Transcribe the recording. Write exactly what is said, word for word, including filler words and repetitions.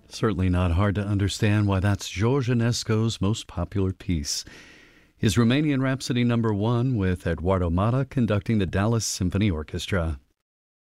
Certainly not hard to understand why that's George Enesco's most popular piece. His Romanian Rhapsody number one with Eduardo Mata conducting the Dallas Symphony Orchestra.